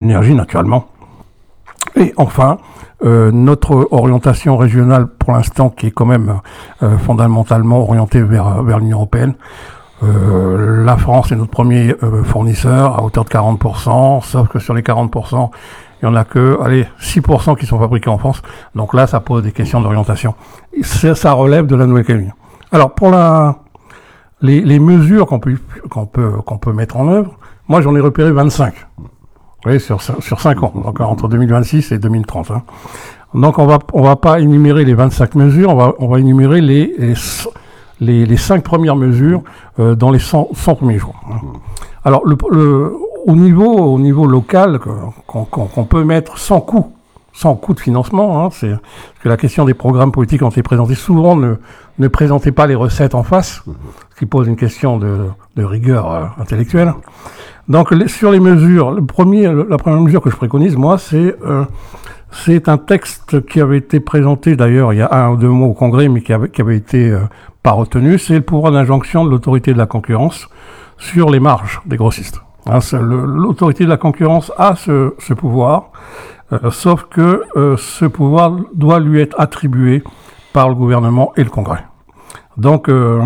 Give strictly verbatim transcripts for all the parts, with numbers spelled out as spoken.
l'énergie naturellement. Et enfin, euh, notre orientation régionale pour l'instant qui est quand même euh, fondamentalement orientée vers, vers l'Union européenne. Euh, la France est notre premier euh, fournisseur à hauteur de quarante pour cent, sauf que sur les quarante pour cent, il y en a que, allez, six pour cent qui sont fabriqués en France. Donc là, ça pose des questions d'orientation. Ça, ça relève de la Nouvelle-Calédonie. Alors pour la, les, les mesures qu'on peut, qu'on peut, qu'on peut mettre en œuvre, moi j'en ai repéré vingt-cinq. Vous voyez, sur sur cinq ans, donc entre deux mille vingt-six et deux mille trente. Hein. Donc on va on va pas énumérer les vingt-cinq mesures, on va on va énumérer les les les, les cinq premières mesures euh, dans les cent, cent premiers jours. Hein. Alors le, le au niveau au niveau local qu'on, qu'on, qu'on peut mettre sans coût, sans coût de financement, hein, c'est que la question des programmes politiques ont été présentés souvent ne ne présentez pas les recettes en face, ce qui pose une question de de rigueur euh, intellectuelle. Donc les, sur les mesures, le premier, la première mesure que je préconise, moi, c'est euh, c'est un texte qui avait été présenté d'ailleurs il y a un ou deux mois au Congrès, mais qui avait, qui avait été euh, pas retenu. C'est le pouvoir d'injonction de l'autorité de la concurrence sur les marges des grossistes. Hein, le, l'autorité de la concurrence a ce, ce pouvoir, euh, sauf que euh, ce pouvoir doit lui être attribué par le gouvernement et le Congrès. Donc, euh,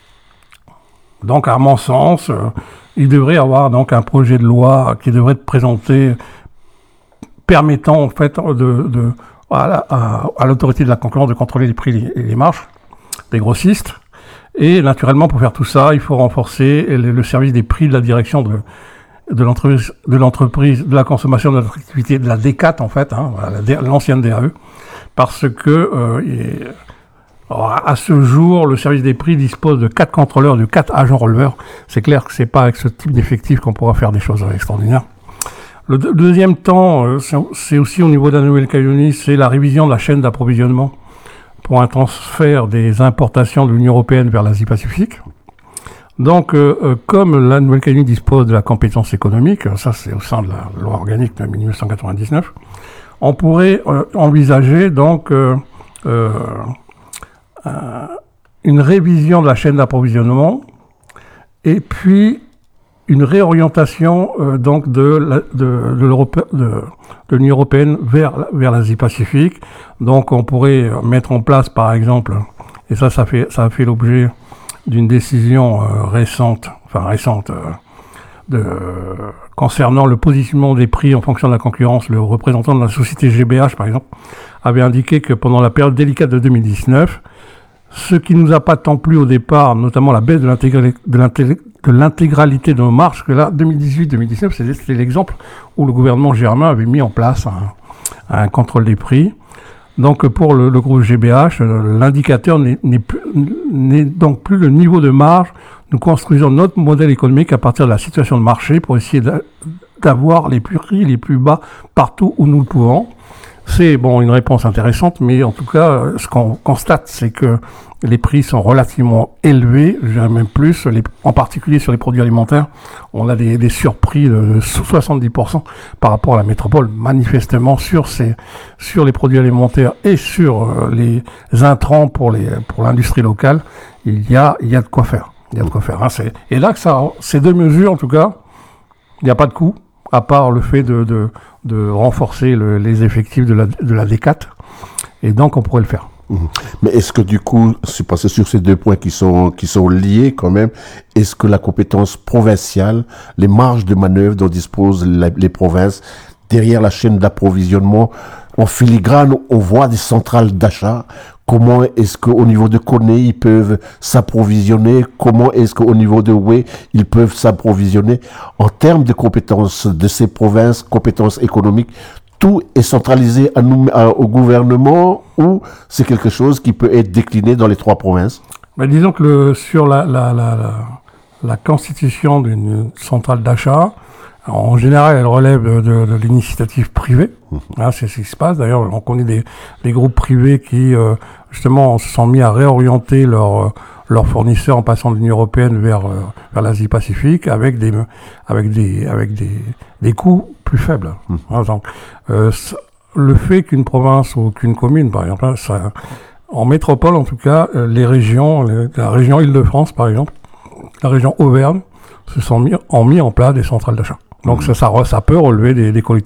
donc à mon sens. Euh, Il devrait y avoir donc un projet de loi qui devrait être présenté permettant en fait de, de à, la, à, à l'autorité de la concurrence de contrôler les prix et les marges des grossistes. Et naturellement, pour faire tout ça, il faut renforcer le, le service des prix de la direction de, de l'entreprise, de l'entreprise de la consommation de l'attractivité, de la D quatre en fait, hein, la, l'ancienne D A E, parce que euh, il, alors, à ce jour, le service des prix dispose de quatre contrôleurs, de quatre agents releveurs. C'est clair que c'est pas avec ce type d'effectif qu'on pourra faire des choses extraordinaires. Le deux, deuxième temps, c'est aussi au niveau de la Nouvelle-Calédonie, c'est la révision de la chaîne d'approvisionnement pour un transfert des importations de l'Union européenne vers l'Asie-Pacifique. Donc, euh, comme la Nouvelle-Calédonie dispose de la compétence économique, ça c'est au sein de la loi organique de mille neuf cent quatre-vingt-dix-neuf, on pourrait euh, envisager donc euh, euh, une révision de la chaîne d'approvisionnement et puis une réorientation euh, donc de, la, de, de, l'Europe, de, de l'Union européenne vers, vers l'Asie-Pacifique. Donc on pourrait mettre en place par exemple, et ça ça fait ça a fait l'objet d'une décision euh, récente, enfin récente, euh, de, euh, concernant le positionnement des prix en fonction de la concurrence. Le représentant de la société G B H par exemple avait indiqué que pendant la période délicate de deux mille dix-neuf, ce qui nous a pas tant plu au départ, notamment la baisse de, l'intégrali- de, l'intégrali- de l'intégralité de nos marges, que là, deux mille dix-huit deux mille dix-neuf, c'était, c'était l'exemple où le gouvernement germain avait mis en place un, un contrôle des prix. Donc pour le, le groupe G B H, l'indicateur n'est, n'est, plus, n'est donc plus le niveau de marge. Nous construisons notre modèle économique à partir de la situation de marché pour essayer d'avoir les prix les plus bas partout où nous le pouvons. C'est bon une réponse intéressante, mais en tout cas, ce qu'on constate, c'est que les prix sont relativement élevés, je dirais même plus, les, en particulier sur les produits alimentaires. On a des, des surprix de soixante-dix pour cent par rapport à la métropole, manifestement sur ces, sur les produits alimentaires et sur euh, les intrants pour les, pour l'industrie locale. Il y a, il y a de quoi faire. Il y a de quoi faire. Hein, c'est, et là, que ça, ces deux mesures, en tout cas, il n'y a pas de coût, à part le fait de, de, de renforcer le, les effectifs de la, de la D quatre. Et donc, on pourrait le faire. Mmh. Mais est-ce que du coup, c'est passé sur ces deux points qui sont, qui sont liés quand même, est-ce que la compétence provinciale, les marges de manœuvre dont disposent la, les provinces, derrière la chaîne d'approvisionnement, en filigrane, on voit des centrales d'achat. Comment est-ce qu'au niveau de Coné, ils peuvent s'approvisionner? Comment est-ce qu'au niveau de Oué, ils peuvent s'approvisionner? En termes de compétences de ces provinces, compétences économiques, tout est centralisé à nous, à, au gouvernement, ou c'est quelque chose qui peut être décliné dans les trois provinces? Ben, disons que le, sur la, la, la, la, la constitution d'une centrale d'achat, en général, elle relève de, de, de l'initiative privée. Mmh. Hein, c'est ce qui se passe. D'ailleurs, on connaît des, des groupes privés qui, euh, justement, se sont mis à réorienter leurs leurs fournisseurs en passant de l'Union européenne vers euh, vers l'Asie-Pacifique avec des avec des avec des des coûts plus faibles. Mmh. Hein, donc, euh, le fait qu'une province ou qu'une commune, par exemple, ça, en métropole, en tout cas, euh, les régions, les, la région Île-de-France, par exemple, la région Auvergne, se sont mis ont mis en place des centrales d'achat. Donc mmh. ça, ça, ça peut relever des, des collectivités